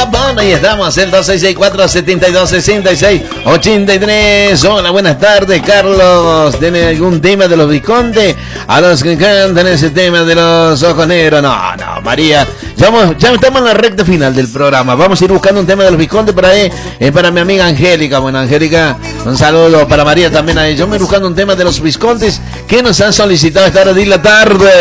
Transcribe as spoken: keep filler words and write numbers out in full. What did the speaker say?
la pone y estamos el dos seis seis cuatro, siete dos, seis seis, ocho tres. Hola, buenas tardes, Carlos. ¿Tiene algún tema de los Visconti? A los que cantan ese tema de los ojos negros. No, no, María. Ya, vamos, ya estamos en la recta final del programa. Vamos a ir buscando un tema de los Visconti para ahí, eh, para mi amiga Angélica. Bueno, Angélica, un saludo para María también ahí. Yo me voy buscando un tema de los Visconti que nos han solicitado esta hora de la tarde.